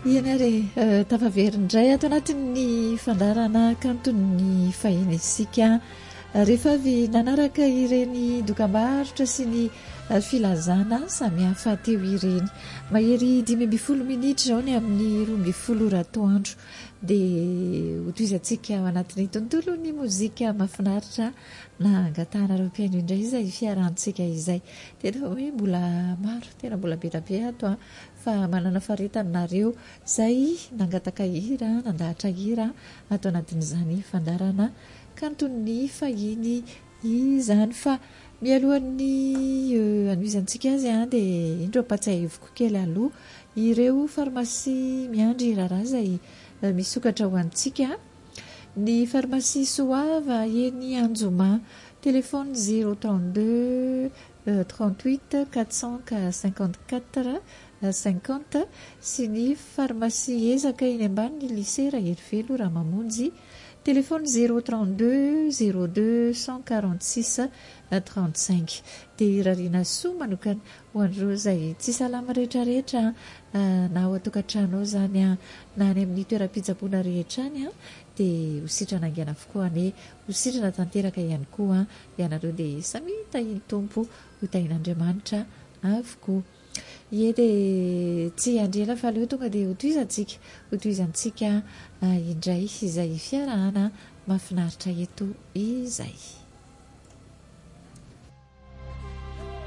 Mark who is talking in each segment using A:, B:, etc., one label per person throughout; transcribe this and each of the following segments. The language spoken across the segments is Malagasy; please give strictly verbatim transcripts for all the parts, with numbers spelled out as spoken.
A: ianare tafaverindray ato anatin'ny fandarana kanton'ny fahiny isika rehefa avy nanaraka ireny dokam-barotra sy ny filazana samihafa teo ireny. Mahery dimy amby folo minitra zao ny amin'ny roa amby folo ratoandro dia hotoizantsika ao anatin'ny tontolon'ny mozika mahafinaritra na angatanareo mpiaino indray izay fiarahantsika izay. Tena hoe mbola maro, tena mbola belabe ato fa manana faretanareo izay nangataka hira, nandahatra hira ato anatin'izany fandarana kanton'ny fahiny izany. Fa mialohan'ny anoizantsika azy a dia indro ampatsiahy hevoko kely aloha ireo farmasia miandry raharaha izay misokatra ho antsika. Ny farmasia Soava eny Anjoma, téléphone zéro trente-deux trente-huit quatre cent cinquante-quatre cinquante, sy ny farmasia Ezaka eny ambany ny lycée Rahelivelo Ramamonjy, téléphone zéro trente-deux zéro deux cent quarante-six trente-cinq. Dia rarina soa manokana ho an'ireo izay tsy salama rehetrarehetra na ao atokantrano zany a na any amin'ny toeram-pitsaboana rehetra any a dia ho sitrana aingana avokoa ane ho sitrana tanteraka ihany koa ianareo dia samy tahiny tompo ho tahin'Andriamanitra avokoa. Ie dia tsy andrela fa aleo tonga dia hotoizantsika hotoizantsika indray izay fiarahana mahafinaritra eto izay.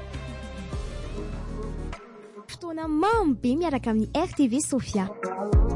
B: Fotoana mamy be miaraka amin'ny R T V Sofia.